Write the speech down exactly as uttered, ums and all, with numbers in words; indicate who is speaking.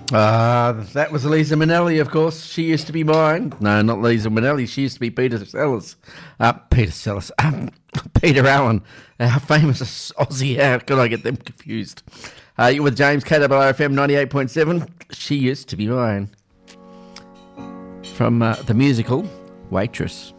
Speaker 1: Uh, that was Lisa Minnelli, of course. She used to be mine. No, not Lisa Minnelli. She used to be Peter Sellers. Uh, Peter Sellers. Um, Peter Allen, our famous Aussie. How could I get them confused? Uh, you're with James, K W R F M ninety-eight point seven. She used to be mine. From uh, the musical Waitress.